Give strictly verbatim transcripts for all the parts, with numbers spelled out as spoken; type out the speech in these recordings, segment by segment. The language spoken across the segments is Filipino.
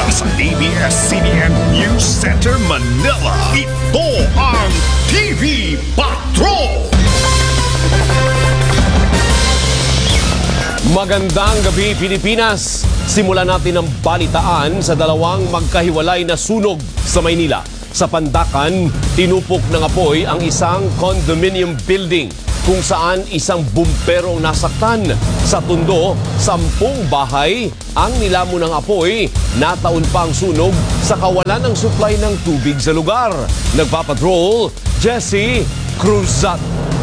mula sa A B S C B N News Center, Manila. Ito ang T V Patrol! Magandang gabi, Pilipinas! Simulan natin ang balitaan sa dalawang magkahiwalay na sunog sa Maynila. Sa Pandacan, tinupok ng apoy ang isang condominium building kung saan isang bumpero ang nasaktan. Sa Tondo, sampung bahay ang nilamon ng apoy. Nataon pa ang sunog sa kawalan ng supply ng tubig sa lugar. Nagpapatrol, Jesse Cruzat.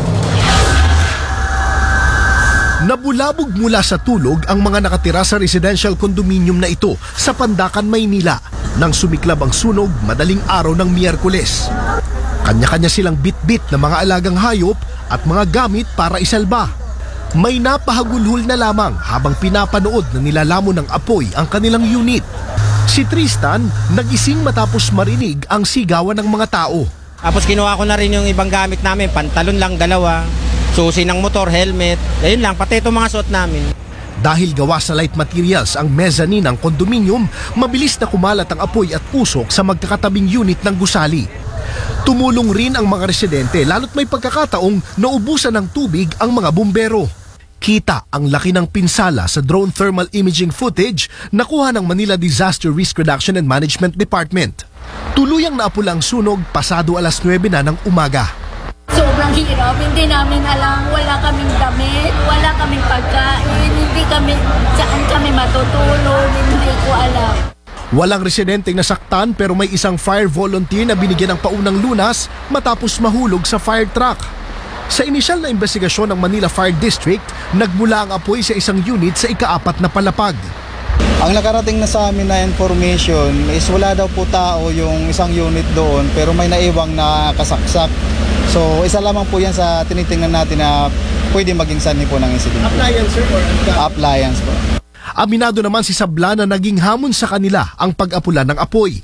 Nabulabog mula sa tulog ang mga nakatira sa residential condominium na ito sa Pandacan, Maynila nang sumiklab ang sunog madaling araw ng Miyerkules. Kanya-kanya silang bit-bit na mga alagang hayop at mga gamit para isalba. May napahagulhol na lamang habang pinapanood na nilalamon ng apoy ang kanilang unit. Si Tristan nagising matapos marinig ang sigawan ng mga tao. Tapos kinuha ko na rin yung ibang gamit namin, pantalon lang dalawa, susi ng motor, helmet, ayun lang, pati itong mga suot namin. Dahil gawa sa light materials ang mezzanine ng kondominium, mabilis na kumalat ang apoy at pusok sa magkakatabing unit ng gusali. Tumulong rin ang mga residente lalo't may pagkakataong naubusan ng tubig ang mga bumbero. Kita ang laki ng pinsala sa drone thermal imaging footage na kuha ng Manila Disaster Risk Reduction and Management Department. Tuluyang naapula ang sunog pasado alas nuwebe na ng umaga. Sobrang hirap, hindi namin alam, wala kaming damit, wala kaming pagkain, hindi kami, saan kami matutulog, hindi ko alam. Walang residenteng nasaktan pero may isang fire volunteer na binigyan ng paunang lunas matapos mahulog sa fire truck. Sa inisyal na investigasyon ng Manila Fire District, nagmula ang apoy sa isang unit sa ikaapat na palapag. Ang nakarating na sa amin na information is wala daw po tao yung isang unit doon pero may naiwang na kasaksak. So isa lamang po yan sa tinitingnan natin na pwede maging sanhi po ng incident. Appliance sir or appliance po. Aminado naman si Sabla na naging hamon sa kanila ang pag-apula ng apoy.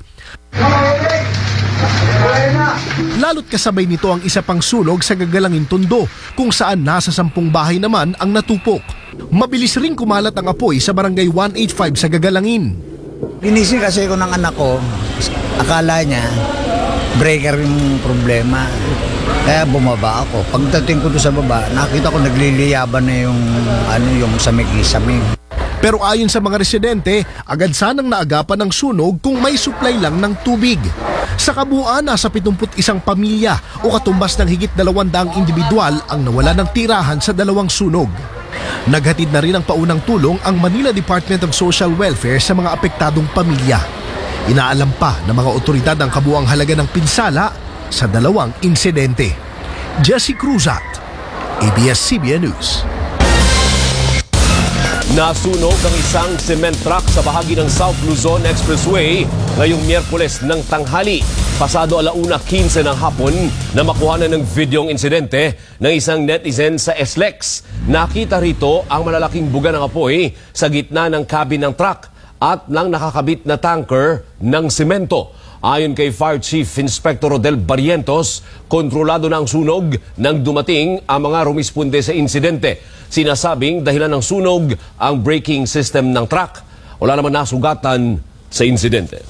Lalo't kasabay nito ang isa pang sunog sa Gagalangin, Tondo kung saan nasa sampung bahay naman ang natupok. Mabilis ring kumalat ang apoy sa barangay one eighty-five sa Gagalangin. Inisi kasi ko ng anak ko, akala niya breaker yung problema. Kaya bumaba ako. Pagdating ko doon sa baba, nakita ko nagliliyaban na yung ano yung samik-samik. Pero ayon sa mga residente, agad sanang naagapan ng sunog kung may supply lang ng tubig. Sa kabuuan, nasa pitungput isang pamilya o katumbas ng higit dalawandaang individual ang nawala ng tirahan sa dalawang sunog. Naghatid na rin ng paunang tulong ang Manila Department of Social Welfare sa mga apektadong pamilya. Inaalam pa ng mga otoridad ang kabuuang halaga ng pinsala sa dalawang insidente. Jesse Cruzat, A B S C B N News. Nasunog ang isang cement truck sa bahagi ng South Luzon Expressway ngayong Miyerkules ng tanghali. Pasado alauna quince ng hapon na makuhanan ng videong insidente ng isang netizen sa S L E X. Nakita rito ang malalaking buga ng apoy sa gitna ng cabin ng truck at ng nakakabit na tanker ng semento. Ayon kay Fire Chief Inspector Rodel Barrientos, kontrolado na ang sunog nang dumating ang mga rumisponde sa insidente. Sinasabing dahilan ng sunog ang braking system ng truck. Wala naman nasugatan sa insidente.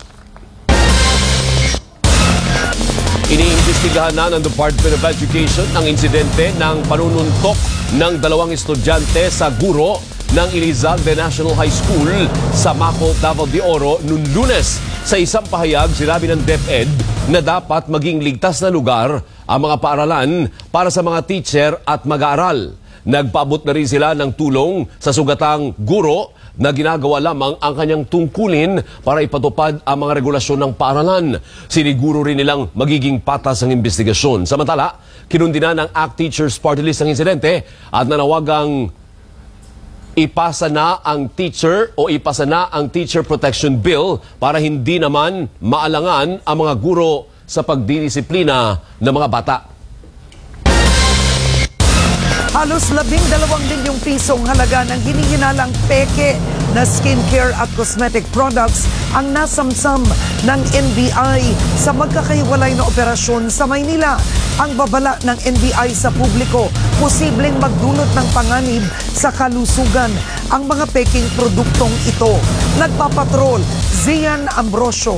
Iniimbestigahan na ng Department of Education ang insidente ng panununtok ng dalawang estudyante sa guro ng Elizalde National High School sa Maco, Davao de Oro noong Lunes. Sa isang pahayag, sinabi ng DepEd na dapat maging ligtas na lugar ang mga paaralan para sa mga teacher at mag-aaral. Nagpaabot na rin sila ng tulong sa sugatang guro na ginagawa lamang ang kanyang tungkulin para ipatupad ang mga regulasyon ng paaralan. Siniguro rin nilang magiging patas ang investigasyon. Samantala, kinundina ng A C T Teachers Party List ang insidente at nanawagang ipasa na ang teacher o ipasa na ang Teacher Protection Bill para hindi naman maalangan ang mga guro sa pagdidisiplina ng mga bata. Halos labing dalawang milyong pisong halaga ng hinihinalang peke na skincare at cosmetic products ang nasamsam ng N B I sa magkakahiwalay na operasyon sa Maynila. Ang babala ng N B I sa publiko, posibleng magdulot ng panganib sa kalusugan ang mga peking produktong ito. Nagpapatrol, Zian Ambrosio.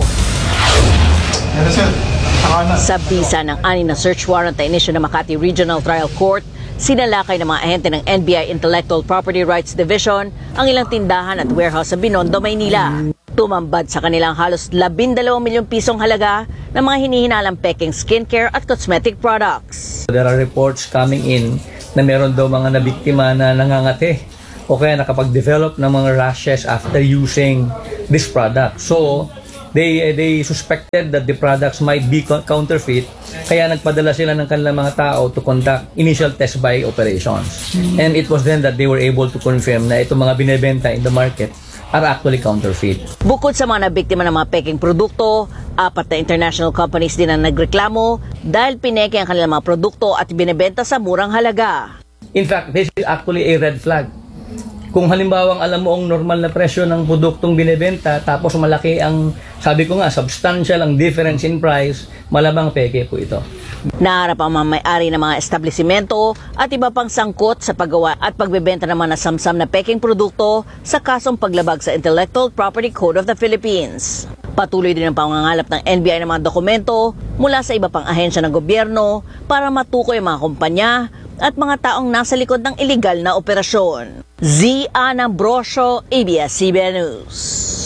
Sa bisa ng anim na search warrant na inisyu ng Makati Regional Trial Court, sinalakay ng mga ahente ng N B I Intellectual Property Rights Division ang ilang tindahan at warehouse sa Binondo, Maynila. Tumambad sa kanilang halos labindalawang milyong pisong halaga ng mga hinihinalang peking skincare at cosmetic products. There are reports coming in na meron daw mga nabiktima na nangangate o kaya nakapag-develop ng mga rashes after using this product. So, they they suspected that the products might be counterfeit, kaya nagpadala sila ng kanilang mga tao to conduct initial test buy operations. And it was then that they were able to confirm na itong mga binebenta in the market are actually counterfeit. Bukod sa mga nabiktima ng mga peking produkto, apat na international companies din ang nagreklamo dahil pineke ang kanilang mga produkto at binebenta sa murang halaga. In fact, this is actually a red flag. Kung halimbawang alam mo ang normal na presyo ng produktong binebenta tapos malaki ang, sabi ko nga, substantial ang difference in price, malamang peke po ito. Naharap ang mga may-ari ng mga establisimento at iba pang sangkot sa paggawa at pagbebenta ng mga nasamsam na peking produkto sa kasong paglabag sa Intellectual Property Code of the Philippines. Patuloy din ang pangangalap ng N B I ng mga dokumento mula sa iba pang ahensya ng gobyerno para matukoy ang mga kumpanya at mga taong nasa likod ng iligal na operasyon. Zian Ambrosio, A B S C B N News.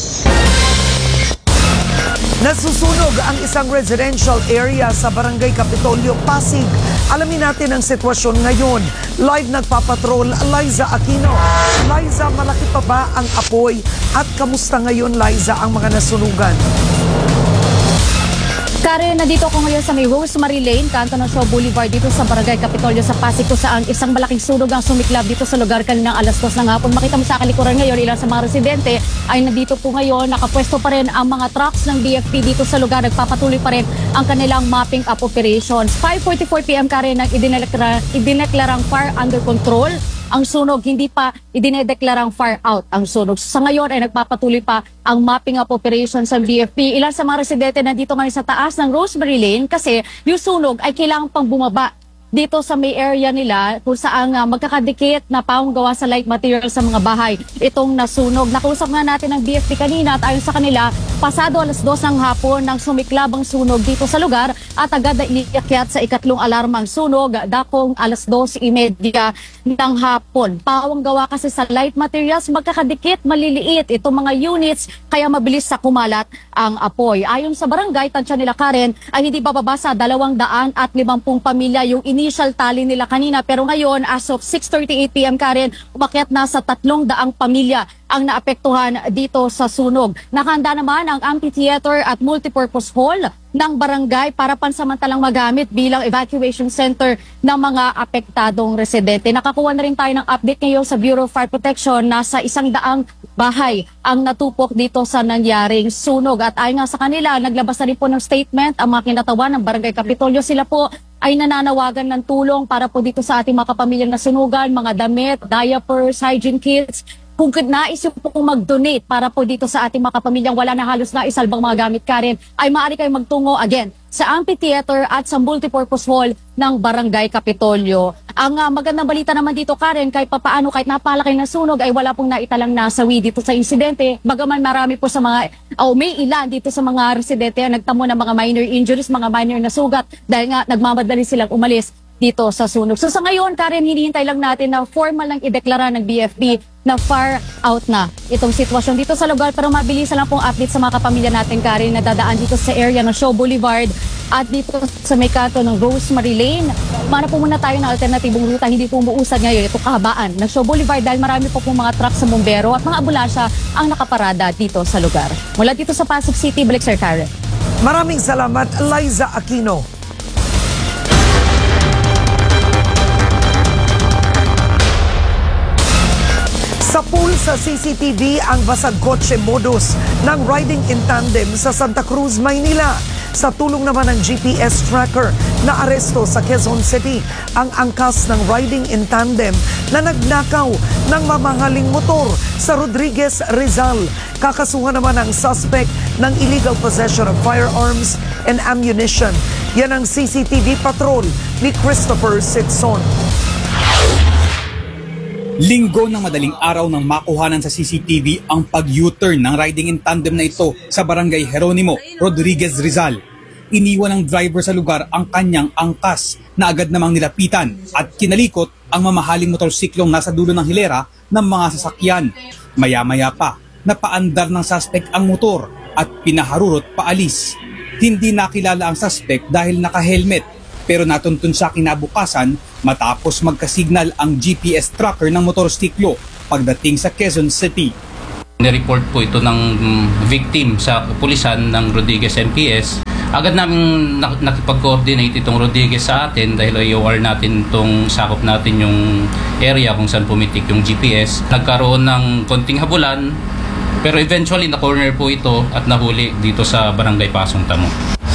Nasusunog ang isang residential area sa Barangay Kapitolyo, Pasig. Alamin natin ang sitwasyon ngayon. Live nagpapatrol, Liza Aquino. Liza, malaki pa ba ang apoy? At kamusta ngayon, Liza, ang mga nasunugan? Karen, nandito ako ngayon sa may Rosemary Lane, kanto ng Shaw Boulevard dito sa Barangay Kapitolyo sa Pasig, kung saan isang malaking sunog ang sumiklab dito sa lugar kaninang alas dos ng hapon. Makita mo sa kalikuran ngayon, ilan sa mga residente ay nandito po ngayon. Nakapwesto pa rin ang mga trucks ng D F P dito sa lugar. Nagpapatuloy pa rin ang kanilang mapping up operations. five forty-four p m Karen, nang idineklara, idineklarang fire under control ang sunog, hindi pa idinedeklarang fire out ang sunog. Sa ngayon ay nagpapatuloy pa ang mapping up operations ng D F P. Ilan sa mga residente nandito ngayon sa taas ng Rosemary Lane kasi yung sunog ay kailangan pang bumaba dito sa may area nila kung saan uh, magkakadikit na paong gawa sa light material sa mga bahay itong nasunog. Nakausap nga natin ng D F P kanina at ayon sa kanila, pasado alas dos ng hapon nang sumiklab ang sunog dito sa lugar at agad na iniakyat sa ikatlong alarma ang sunog dakong alas dos imedya ng hapon. Pawang gawa kasi sa light materials, magkakadikit, maliliit itong mga units kaya mabilis sa kumalat ang apoy. Ayon sa barangay, tansya nila Karen, ay hindi bababa sa dalawang daan at limampung pamilya yung initial tally nila kanina, pero ngayon as of six thirty-eight p m Karen, umakyat na sa tatlong daang pamilya ang naapektuhan dito sa sunog. Nakahanda naman ang amphitheater at multipurpose hall ng barangay para pansamantalang magamit bilang evacuation center ng mga apektadong residente. Nakakuha na rin tayo ng update ngayon sa Bureau of Fire Protection. Nasa isang daang bahay ang natupok dito sa nangyaring sunog. At ayon nga sa kanila, naglabas na rin po ng statement ang mga kinatawan ng Barangay Kapitolyo. Sila po ay nananawagan ng tulong para po dito sa ating mga kapamilyang nasunugan, mga damit, diapers, hygiene kits. Kung nais yung po mag-donate para po dito sa ating mga kapamilyang wala na halos na isalbang mga gamit, Karen, ay maaari kayo magtungo again sa amphitheater at sa multipurpose hall ng Barangay Kapitolyo. Ang uh, magandang balita naman dito, Karen, kahit papaano, kahit napalaki na sunog, ay wala pong naitalang nasawi dito sa insidente. Bagaman marami po sa mga, o oh, may ilan dito sa mga residente ang nagtamo ng mga minor injuries, mga minor na sugat, dahil nga nagmamadali silang umalis dito sa sunog. So sa ngayon, Karen, hinihintay lang natin na formal lang ideklara ng D F P na far out na itong sitwasyon dito sa lugar. Pero mabilisan lang pong update sa mga kapamilya natin, Karen, na dadaan dito sa area ng Shaw Boulevard at dito sa may kanto ng Rosemary Lane. Mana po muna tayo ng alternatibong ruta, hindi po umuusad ngayon ito kahabaan ng Shaw Boulevard dahil marami po pong mga truck sa bumbero at mga ambulansya ang nakaparada dito sa lugar. Mula dito sa Pasig City, balik Sir Karen. Maraming salamat, Liza Aquino. Sa Napul sa C C T V ang basag kotse modus ng riding in tandem sa Santa Cruz, Maynila. Sa tulong naman ng G P S tracker na aresto sa Quezon City ang angkas ng riding in tandem na nagnakaw ng mamahaling motor sa Rodriguez, Rizal. Kakasuhan naman ang suspect ng illegal possession of firearms and ammunition. Yan ang C C T V patrol ni Christopher Sitson. Linggo ng madaling araw nang makuhanan sa C C T V ang pag-U-turn ng riding in tandem na ito sa barangay Jeronimo, Rodriguez, Rizal. Iniwan ng driver sa lugar ang kanyang angkas na agad namang nilapitan at kinalikot ang mamahaling motorsiklong nasa dulo ng hilera ng mga sasakyan. Maya-maya pa, napaandar ng suspect ang motor at pinaharurot paalis. Hindi nakilala ang suspect dahil naka-helmet, pero natuntun siya kinabukasan matapos magkasignal ang G P S tracker ng motorsiklo pagdating sa Quezon City. Nireport po ito ng victim sa pulisan ng Rodriguez M P S. Agad namin nakipag-coordinate itong Rodriguez sa atin dahil I O R natin itong sakop natin yung area kung saan pumitik yung G P S. Nagkaroon ng konting habulan pero eventually na-corner po ito at nahuli dito sa Barangay Pasong Tamo.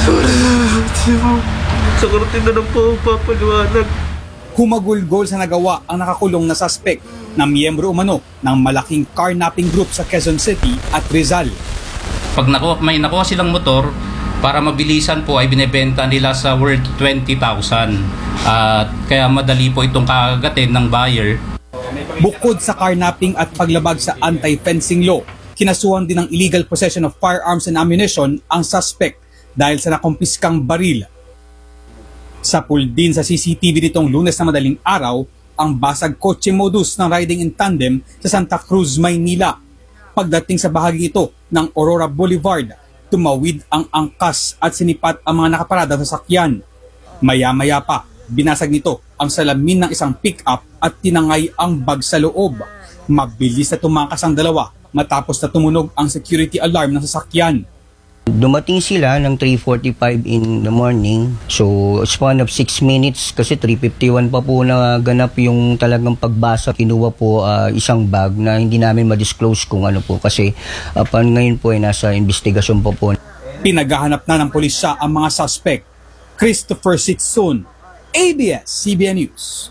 Sa korte na lang po papaliwanag. Humagulgol sa nagawa ang nakakulong na suspect na miyembro umano ng malaking carnapping group sa Quezon City at Rizal. Pag nakuha, may nakuha silang motor, para mabilisan po ay binebenta nila sa worth twenty thousand. At uh, kaya madali po itong kagatin ng buyer. Bukod sa carnapping at paglabag sa anti-fencing law, kinasuhan din ng illegal possession of firearms and ammunition ang suspect dahil sa nakumpiskang baril. Sa pool din sa C C T V nitong Lunes na madaling araw ang basag kotse modus ng riding in tandem sa Santa Cruz, Maynila. Pagdating sa bahagi ito ng Aurora Boulevard, tumawid ang angkas at sinipat ang mga nakaparada sa sakyan. Maya-maya pa, binasag nito ang salamin ng isang pick-up at tinangay ang bag sa loob. Mabilis na tumakas ang dalawa matapos na tumunog ang security alarm ng sasakyan. Dumating sila ng three forty-five in the morning. So, span of six minutes kasi three fifty-one pa po na ganap yung talagang pagbasa. Kinuha po uh, isang bag na hindi namin ma-disclose kung ano po kasi uh, pan ngayon po ay nasa investigasyon po po. Pinaghahanap na ng pulisya ang mga suspect. Christopher Sitson, A B S C B N News.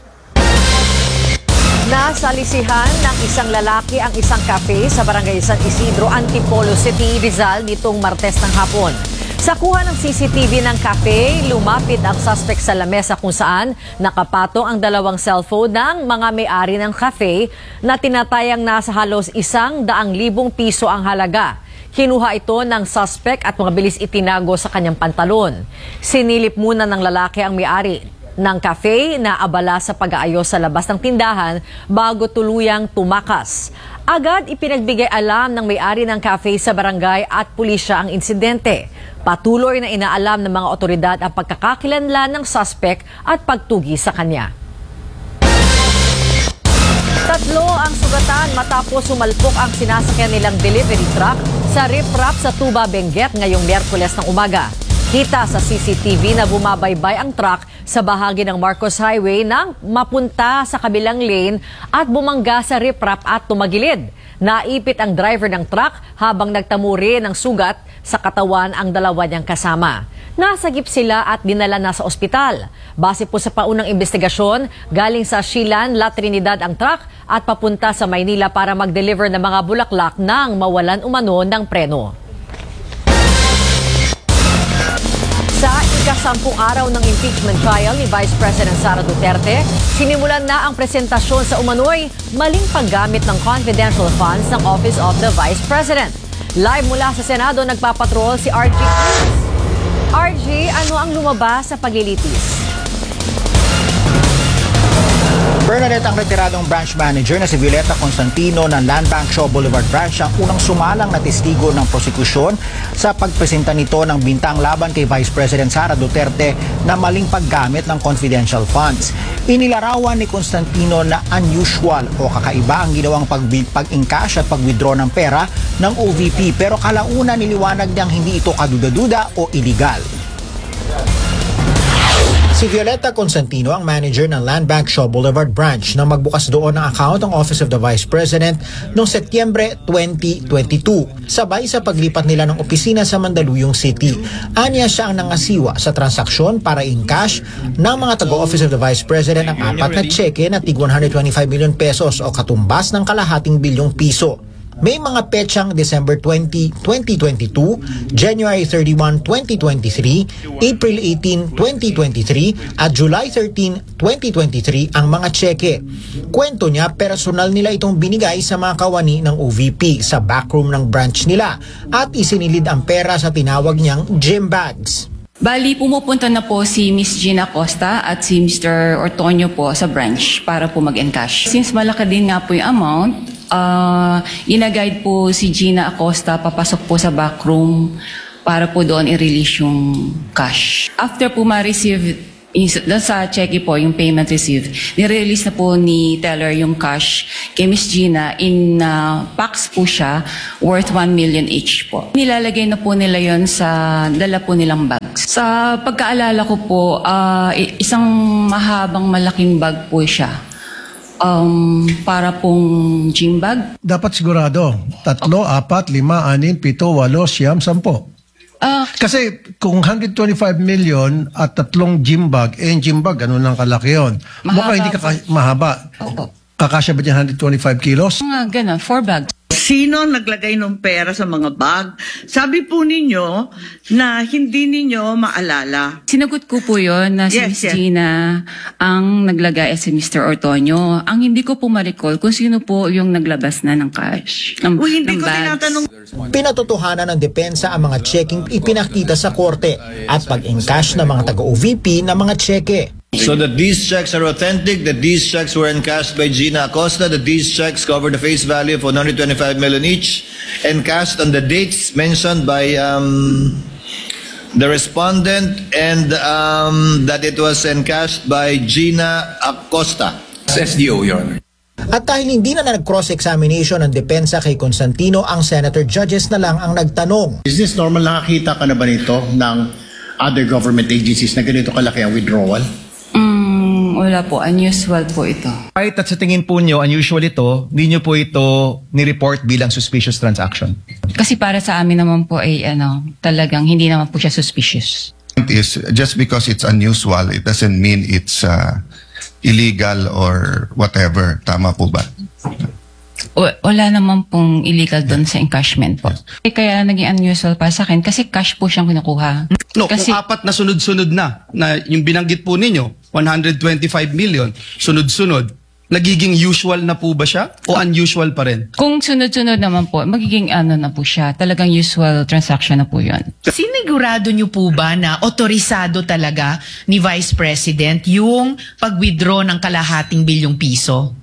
Nasalisihan ng isang lalaki ang isang cafe sa barangay San Isidro, Antipolo City, Rizal nitong Martes ng hapon. Sa kuha ng C C T V ng cafe, lumapit ang suspect sa lamesa kung saan nakapatong ang dalawang cellphone ng mga may-ari ng cafe na tinatayang nasa halos isang daang libong piso ang halaga. Kinuha ito ng suspect at mabilis itinago sa kanyang pantalon. Sinilip muna ng lalaki ang may-ari ng cafe na abala sa pag-aayos sa labas ng tindahan bago tuluyang tumakas. Agad ipinagbigay alam ng may-ari ng cafe sa barangay at pulisya ang insidente. Patuloy na inaalam ng mga otoridad ang pagkakakilanlan ng suspect at pagtugi sa kanya. Tatlo ang sugatan matapos sumalpok ang sinasakyan nilang delivery truck sa riprap sa Tuba, Benguet ngayong Miyerkules ng umaga. Kita sa C C T V na bumabaybay ang truck sa bahagi ng Marcos Highway nang mapunta sa kabilang lane at bumangga sa riprap at tumagilid. Naipit ang driver ng truck habang nagtamuri ng sugat sa katawan ang dalawa niyang kasama. Nasagip sila at dinala na sa ospital. Base po sa paunang investigasyon, galing sa Shilan, La Trinidad ang truck at papunta sa Maynila para mag-deliver ng mga bulaklak nang mawalan umano ng preno. Sa ikasampung araw ng impeachment trial ni Vice President Sara Duterte, sinimulan na ang presentasyon sa umano'y maling paggamit ng confidential funds ng Office of the Vice President. Live mula sa Senado, nagpapatrol si R G. R G, ano ang lumabas sa paglilitis? Bernadette, ang retiradong branch manager na si Violeta Constantino ng Land Bank Shaw Boulevard Branch ang unang sumalang na testigo ng prosekusyon sa pagpresenta nito ng bintang laban kay Vice President Sara Duterte na maling paggamit ng confidential funds. Inilarawan ni Constantino na unusual o kakaiba ang ginawang pag-encash at pag-withdraw ng pera ng O V P pero kalaunan niliwanag niyang hindi ito kaduda-duda o illegal. Si Si Violeta Constantino ang manager ng Land Bank Shaw Boulevard Branch nang magbukas doon ng account ang Office of the Vice President noong Setyembre twenty twenty-two, sabay sa paglipat nila ng opisina sa Mandaluyong City. Anya siya ang nangasiwa sa transaksyon para in cash ng mga taga-Office of the Vice President ang apat na tseke na tig one hundred twenty-five million pesos o katumbas ng kalahating bilyong piso. May mga petsang December twentieth, twenty twenty-two, January thirty-first, twenty twenty-three, April eighteenth, twenty twenty-three at July thirteenth, twenty twenty-three ang mga tseke. Kwento niya, personal nila itong binigay sa mga kawani ng O V P sa backroom ng branch nila at isinilid ang pera sa tinawag niyang gym bags. Bali, pumupunta na po si Miss Gina Acosta at si Mister Ortonio po sa branch para po mag-encash. Since malaki din nga po yung amount, uh, ina-guide po si Gina Acosta papasok po sa backroom para po doon i-release yung cash. After po ma-receive doon sa cheque po, yung payment received, nire-release na po ni teller yung cash kay Miss Gina in uh, packs po siya worth one million each po. Nilalagay na po nila yon sa dala po nilang bags. Sa pagkaalala ko po, uh, isang mahabang malaking bag po siya. Um, para pong gym bag. Dapat sigurado, tatlo, apat, lima, anim, pito, walo, siyam, sampo. Uh, Kasi kung one hundred twenty-five million at tatlong gym bag, eh gym bag, ano nang kalaki yun? Mukhang hindi kaka- mahaba. Oo. Kakasya ba dyan one hundred twenty-five kilos? Mga ganun, four bags. Sino naglagay ng pera sa mga bag? Sabi po ninyo na hindi ninyo maalala. Sinagot ko po yun na si Yes, Miss yes. Gina ang naglagay at si Mister Ortonio. Ang hindi ko po ma-recall kung sino po yung naglabas na ng cash. Ng, Uy, hindi ng ko bags. tinatanong. Pinatotohanan ng depensa ang mga checking ipinakita sa korte at pag-encash ng mga taga-O V P na mga tseke. So that these checks are authentic, that these checks were encashed by Gina Acosta, that these checks cover the face value of one hundred twenty-five million each, encashed on the dates mentioned by um, the respondent, and um, that it was encashed by Gina Acosta. S D O, Your Honor. At dahil hindi na nag-cross-examination ng depensa kay Constantino, ang senator judges na lang ang nagtanong. Is this normal? Nakakita ka na ba nito ng other government agencies na ganito kalaki ang withdrawal? Mm, wala po. Unusual po ito. Kahit at sa tingin po nyo, unusual ito, hindi nyo po ito ni-report bilang suspicious transaction. Kasi para sa amin naman po ay ano, talagang hindi naman po siya suspicious. Is just because it's unusual, it doesn't mean it's uh, illegal or whatever. Tama po ba? W- wala naman pong illegal doon sa encashment po. Eh, kaya naging unusual para sa akin kasi cash po siyang kinukuha. No, kasi, kung apat na sunod-sunod na, na yung binanggit po ninyo, one hundred twenty-five million, sunod-sunod, nagiging usual na po ba siya o unusual pa rin? Kung sunod-sunod naman po, magiging ano na po siya, talagang usual transaction na po yun. Sinigurado niyo po ba na otorisado talaga ni Vice President yung pag-withdraw ng kalahating bilyong piso?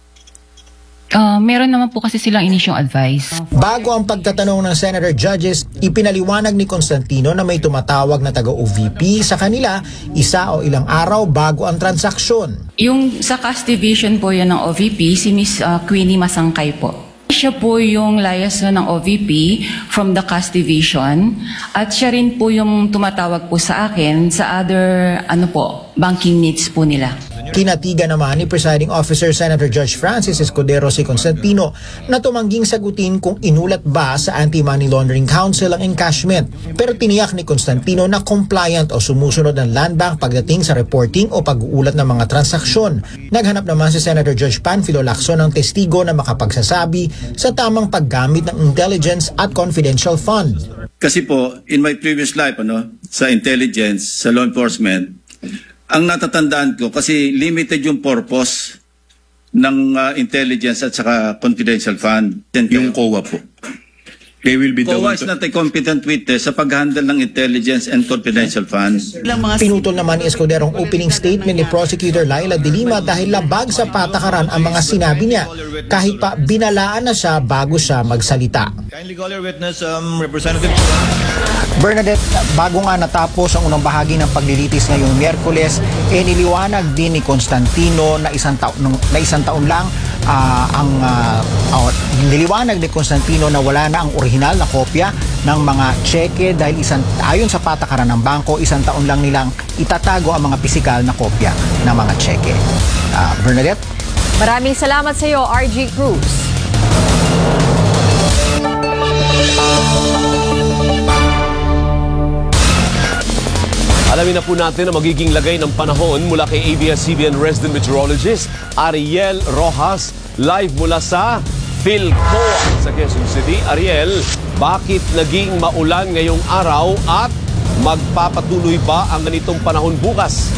Uh, meron naman po kasi silang inisyong advice. Bago ang pagtatanong ng senator judges, ipinaliwanag ni Constantino na may tumatawag na taga-O V P sa kanila isa o ilang araw bago ang transaksyon. Yung sa cash division po yan ng O V P, si Miss uh, Queenie Masangkay po. Siya po yung liaison ng O V P from the cash division at siya rin po yung tumatawag po sa akin sa other ano po, banking needs po nila. Kinatiga naman ni Presiding Officer Senator Judge Francis Escudero si Constantino na tumangging sagutin kung inulat ba sa Anti-Money Laundering Council ang encashment. Pero tiniyak ni Constantino na compliant o sumusunod ng Land Bank pagdating sa reporting o pag-uulat ng mga transaksyon. Naghanap naman si Senator Judge Panfilo Lacson ng testigo na makapagsasabi sa tamang paggamit ng intelligence at confidential fund. Kasi po, in my previous life, ano, sa intelligence, sa law enforcement, ang natatandaan ko, kasi limited yung purpose ng uh, intelligence at saka confidential fund. Yung C O A po. They will be C O A is not a competent witness sa pag-handle ng intelligence and confidential funds. Pinutol naman ni Escudero ang opening statement ni Prosecutor Laila de Lima dahil labag sa patakaran ang mga sinabi niya kahit pa binalaan na siya bago siya magsalita. Kindly call your witness, um, Representative. Bernadette, bago nga natapos ang unang bahagi ng paglilitis ngayong Miyerkules, eh niliwanag din ni Constantino na isang taon, na isang taon lang uh, ang uh, uh, niliwanag ni Constantino na wala na ang orihinal na kopya ng mga cheque dahil isang, ayon sa patakaran ng bangko, isang taon lang nilang itatago ang mga pisikal na kopya ng mga cheque. Uh, Bernadette? Maraming salamat sa iyo, R G Cruz. Alamin na po natin ang magiging lagay ng panahon mula kay A B S C B N resident meteorologist Ariel Rojas, live mula sa Philcoa sa Quezon City. Ariel, bakit naging maulan ngayong araw at magpapatuloy ba ang ganitong panahon bukas?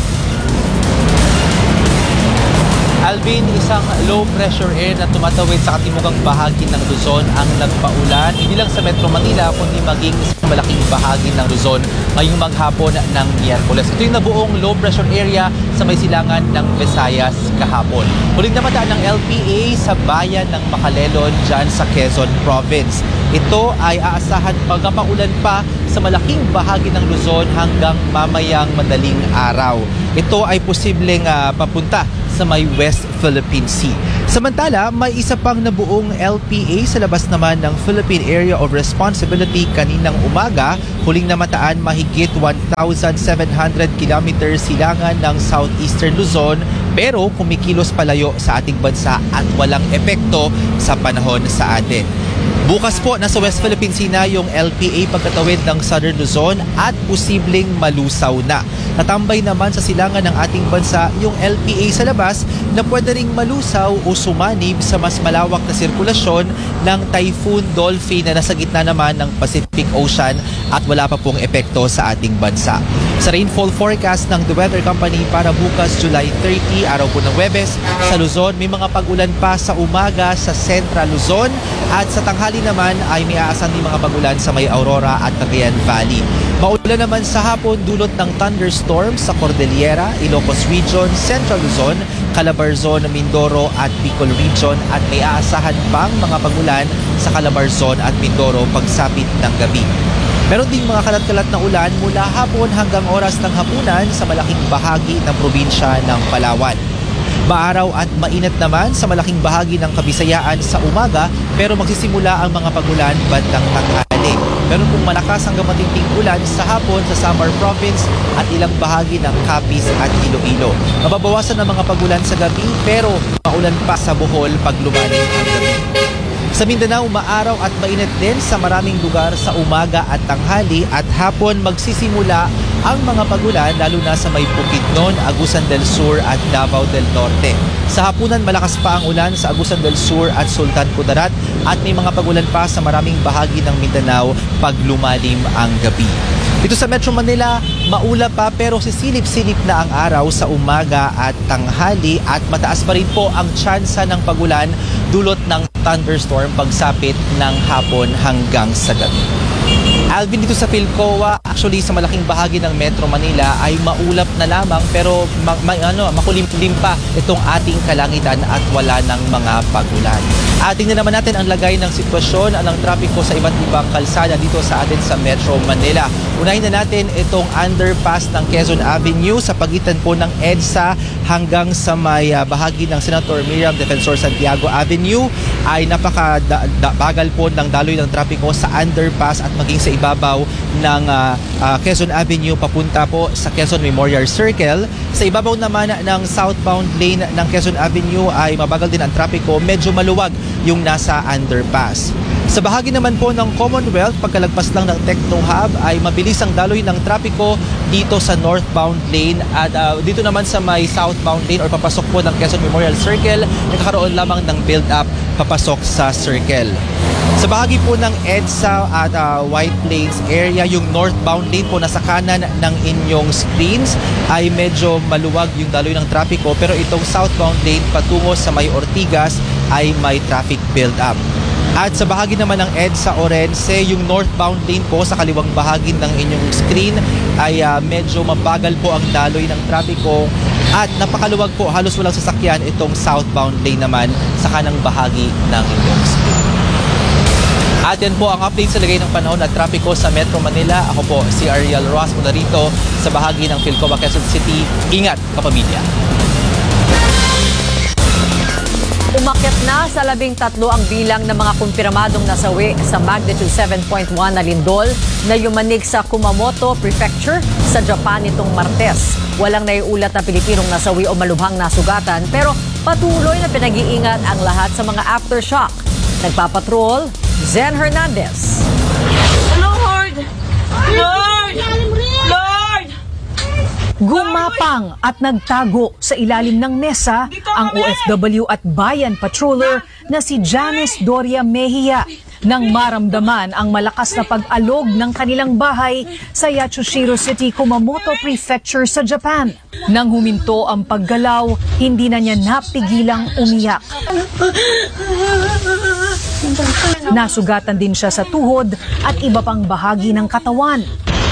Alvin, isang low pressure air na tumatawid sa katimugang bahagi ng Luzon ang nagpaulan, hindi lang sa Metro Manila kundi maging isang malaking bahagi ng Luzon ngayong maghapon ng Miyerkules. Ito yung nabuong low pressure area sa may silangan ng Visayas kahapon. Huling namataan ng L P A sa bayan ng Macalelon dyan sa Quezon Province. Ito ay aasahan pagkapaulan pa sa malaking bahagi ng Luzon hanggang mamayang madaling araw. Ito ay posibleng uh, papunta sa may West Philippine Sea. Samantala, may isa pang nabuong L P A sa labas naman ng Philippine Area of Responsibility kaninang umaga. Huling namataan mahigit one thousand seven hundred kilometers silangan ng southeastern Luzon pero kumikilos palayo sa ating bansa at walang epekto sa panahon sa atin. Bukas po, nasa West Philippine Sea na yung L P A pagkatawid ng Southern Luzon at posibleng malusaw na. Natambay naman sa silangan ng ating bansa yung L P A sa labas na pwede ring malusaw o sumanib sa mas malawak na sirkulasyon ng Typhoon Dolphin na nasa gitna naman ng Pacific Ocean at wala pa pong epekto sa ating bansa. Sa rainfall forecast ng The Weather Company para bukas July thirty, araw po ng Huwebes, sa Luzon may mga pag-ulan pa sa umaga sa Central Luzon at sa tanghali naman ay may aasan din mga pag-ulan sa may Aurora at Cagayan Valley. Maulan naman sa hapon dulot ng thunderstorms sa Cordillera, Ilocos Region, Central Luzon, Calabarzon, Mindoro at Bicol Region at may aasahan pang mga pag-ulan sa Calabarzon at Mindoro pagsapit ng gabi. Meron ding mga kalat-kalat na ulan mula hapon hanggang oras ng hapunan sa malaking bahagi ng probinsya ng Palawan. Maaraw at mainit naman sa malaking bahagi ng Kabisayaan sa umaga pero magsisimula ang mga pagulan bandang tanghali. Meron pong malakas hanggang matinding ulan sa hapon sa Samar Province at ilang bahagi ng Capiz at Iloilo. Mababawasan ang mga pagulan sa gabi pero maulan pa sa Bohol pag lumalim ang gabi. Sa Mindanao, maaraw at mainit din sa maraming lugar sa umaga at tanghali at hapon magsisimula ang mga pagulan lalo na sa may Bukidnon, Agusan del Sur at Davao del Norte. Sa hapunan, malakas pa ang ulan sa Agusan del Sur at Sultan Kudarat at may mga pagulan pa sa maraming bahagi ng Mindanao pag lumalim ang gabi. Dito sa Metro Manila, maulap pa pero sisilip-silip na ang araw sa umaga at tanghali at mataas pa rin po ang tsansa ng pagulan dulot ng thunderstorm pagsapit ng hapon hanggang sa gabi. Alvin, dito sa Philcoa, actually sa malaking bahagi ng Metro Manila ay maulap na lamang pero ma, ma, ano, makulimlim pa itong ating kalangitan at wala ng mga pagulan. At tingnan naman natin ang lagay ng sitwasyon ng trapiko sa iba't ibang kalsada dito sa atin sa Metro Manila. Unahin na natin itong underpass ng Quezon Avenue sa pagitan po ng EDSA hanggang sa may uh, bahagi ng Senator Miriam Defensor Santiago Avenue ay napakabagal po ng daloy ng trapiko sa underpass at maging sa ibabaw ng uh, uh, Quezon Avenue papunta po sa Quezon Memorial Circle. Sa ibabaw naman ng southbound lane ng Quezon Avenue ay mabagal din ang trapiko, medyo maluwag yung nasa underpass. Sa bahagi naman po ng Commonwealth, pagkalagpas lang ng Techno Hub ay mabilis ang daloy ng trapiko dito sa northbound lane at uh, dito naman sa may southbound lane or papasok po ng Quezon Memorial Circle, nagkakaroon lamang ng build-up papasok sa circle. Sa bahagi po ng EDSA at uh, White Plains area, yung northbound lane po nasa kanan ng inyong screens ay medyo maluwag yung daloy ng trapiko pero itong southbound lane patungo sa may Ortigas ay may traffic build-up. At sa bahagi naman ng EDSA Orense, yung northbound lane po sa kaliwang bahagi ng inyong screen ay uh, medyo mabagal po ang daloy ng trapiko at napakaluwag po, halos walang sasakyan itong southbound lane naman sa kanang bahagi ng inyong screen. At yan po ang update sa lagay ng panahon at trapiko sa Metro Manila. Ako po si Ariel Rojas muna rito sa bahagi ng Philcoa, Quezon City. Ingat, kapamilya! Umakyat na sa labing tatlo ang bilang ng mga kumpirmadong nasawi sa magnitude seven point one na lindol na yumanig sa Kumamoto Prefecture sa Japan nitong Martes. Walang naiulat na Pilipinong nasawi o malubhang nasugatan pero patuloy na pinag-iingat ang lahat sa mga aftershock. Nagpapatrol, Zen Hernandez. Lord! Lord! Lord! Gumapang at nagtago sa ilalim ng mesa ang O F W at bayan patroller na si Janice Doria Mejia nang maramdaman ang malakas na pag-alog ng kanilang bahay sa Yatsushiro City, Kumamoto Prefecture sa Japan. Nang huminto ang paggalaw, hindi na niya napigilang umiyak. Nasugatan din siya sa tuhod at iba pang bahagi ng katawan.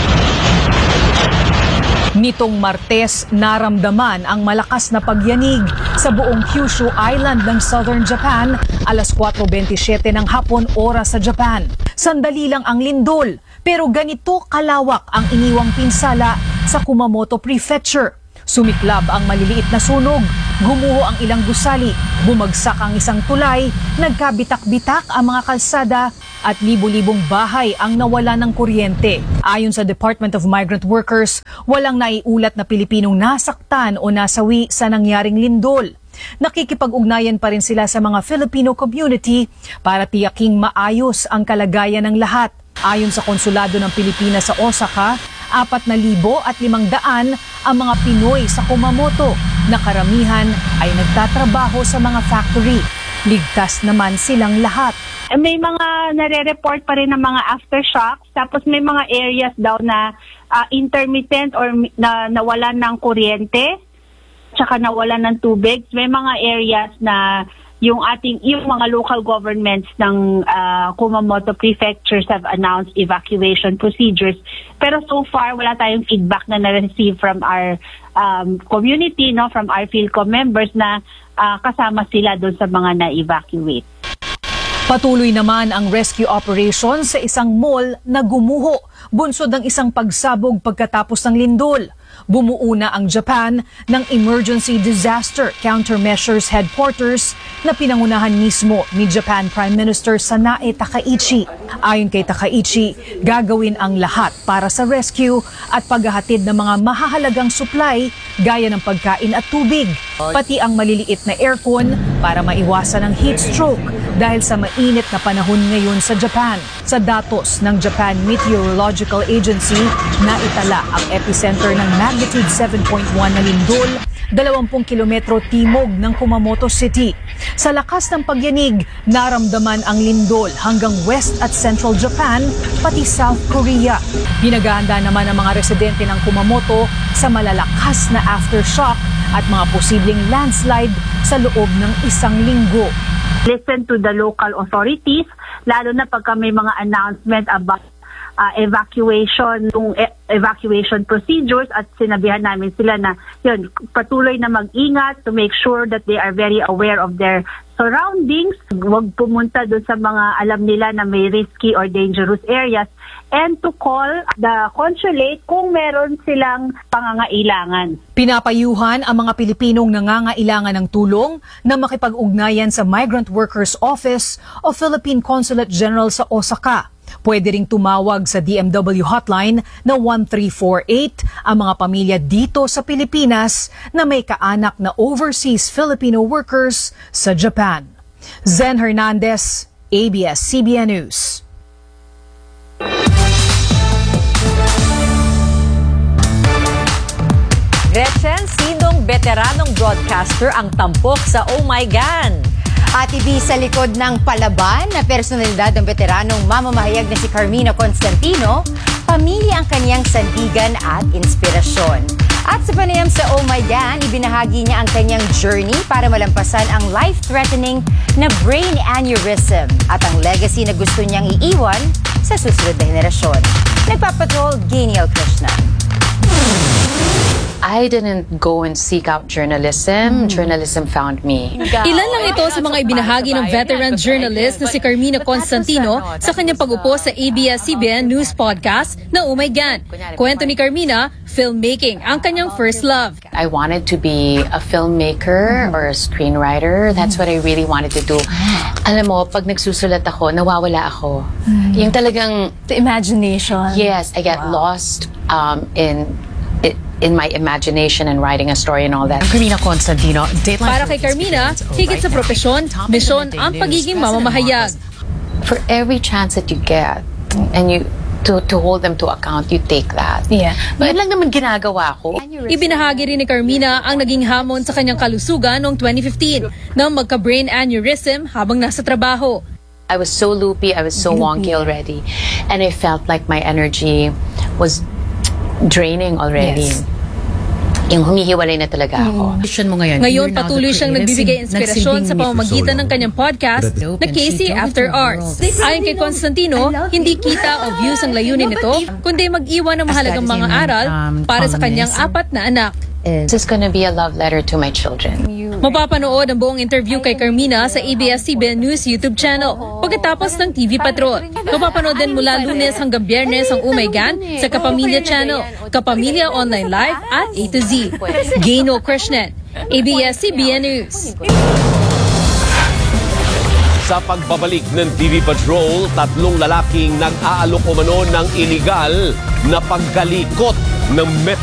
Nitong Martes, naramdaman ang malakas na pagyanig sa buong Kyushu Island ng Southern Japan, alas four twenty-seven ng hapon oras sa Japan. Sandali lang ang lindol, pero ganito kalawak ang iniwang pinsala sa Kumamoto Prefecture. Sumiklab ang maliliit na sunog, gumuho ang ilang gusali, bumagsak ang isang tulay, nagkabitak-bitak ang mga kalsada at libu-libong bahay ang nawala ng kuryente. Ayon sa Department of Migrant Workers, walang naiulat na Pilipinong nasaktan o nasawi sa nangyaring lindol. Nakikipag-ugnayan pa rin sila sa mga Filipino community para tiyaking maayos ang kalagayan ng lahat. Ayon sa Konsulado ng Pilipinas sa Osaka, apat na libo at limang daan ang mga Pinoy sa Kumamoto na karamihan ay nagtatrabaho sa mga factory. Ligtas naman silang lahat. May mga nare-report pa rin ng mga aftershocks, tapos may mga areas daw na uh, intermittent or na nawalan ng kuryente, tsaka nawalan ng tubig. May mga areas na yung ating yung mga local governments ng uh, Kumamoto prefectures have announced evacuation procedures. Pero so far wala tayong feedback na na-receive from our um, community, no, from our PhilCom members na uh, kasama sila doon sa mga na-evacuate. Patuloy naman ang rescue operation sa isang mall na gumuho, bunsod ng isang pagsabog pagkatapos ng lindol. Bumuo na ang Japan ng Emergency Disaster Countermeasures Headquarters na pinangunahan mismo ni Japan Prime Minister Sanae Takaichi. Ayon kay Takaichi, gagawin ang lahat para sa rescue at paghahatid ng mga mahahalagang supply gaya ng pagkain at tubig, pati ang maliliit na aircon para maiwasan ang heat stroke dahil sa mainit na panahon ngayon sa Japan. Sa datos ng Japan Meteorological Agency, naitala ang epicenter ng magnitude seven point one na lindol, dalawampu kilometro timog ng Kumamoto City. Sa lakas ng pagyanig, naramdaman ang lindol hanggang West at Central Japan, pati South Korea. Pinagahanda naman ang mga residente ng Kumamoto sa malalakas na aftershock at mga posibleng landslide sa loob ng isang linggo. Listen to the local authorities, lalo na pagka may mga announcement about uh, evacuation, yung e- evacuation procedures, at sinabihan namin sila na yun, patuloy na mag-ingat to make sure that they are very aware of their surroundings. Huwag pumunta doon sa mga alam nila na may risky or dangerous areas, and to call the consulate kung meron silang pangangailangan. Pinapayuhan ang mga Pilipinong nangangailangan ng tulong na makipag-ugnayan sa Migrant Workers Office o Philippine Consulate General sa Osaka. Pwede ring tumawag sa D M W hotline na one three four eight ang mga pamilya dito sa Pilipinas na may kaanak na overseas Filipino workers sa Japan. Zen Hernandez, A B S C B N News. Gretchen, sinong veteranong broadcaster ang tampok sa Oh My Gan? At ibi sa likod ng palaban na personalidad ng veteranong mamamahayag na si Carmina Constantino, pamilya ang kaniyang sandigan at inspirasyon. At sa panayam sa Oh My Gan, ibinahagi niya ang kanyang journey para malampasan ang life-threatening na brain aneurysm at ang legacy na gusto niyang iiwan sa susunod na henerasyon. Nagpapatrol, Gainiel Krishna. I didn't go and seek out journalism. Mm. Journalism found me. Ilan lang ito sa mga ibinahagi ng veteran journalist na si Carmina Constantino sa kanyang pag-upo sa A B S C B N News Podcast na Oh My Gan. Kwento ni Carmina, filmmaking ang kanyang first love. I wanted to be a filmmaker or a screenwriter. That's what I really wanted to do. Alam mo, pag nagsusulat ako, nawawala ako. Yung talagang... The imagination. Yes, I get lost um, in in my imagination and writing a story and all that. Carmina Constantino, Dateline. Para kay Carmina, higit sa propesyon, misyon ang pagiging mamamahayag. For every chance that you get and you to to hold them to account, you take that. Yeah. But lang naman ginagawa ko. Ibinahagi rin ni Carmina ang naging hamon sa kanyang kalusugan noong twenty fifteen nang magka-brain aneurysm habang nasa trabaho. I was so loopy, I was so wonky already, and I felt like my energy was draining already. Yes. Yung humihiwalay na talaga ako. Mo ngayon, Ngayon patuloy siyang nagbibigay inspirasyon sa pamamagitan ng kanyang podcast na Casey After Hours. Ayon kay Constantino, hindi kita o views ang layunin nito, kundi mag-iwan ng mahalagang mga aral para sa kanyang apat na anak. This is gonna be a love letter to my children. Mapapanood ang buong interview kay Carmina sa A B S C B N News YouTube channel pagkatapos ng T V Patrol. Mapapanood din mula Lunes hanggang Biyernes ang Oh My Gan sa Kapamilya Channel, Kapamilya Online Live at A to Z. Gaino Krishnan, A B S C B N News. Sa pagbabalik ng T V Patrol, tatlong lalaking nag-aalok umano ng iligal na pagkalikot ng Metro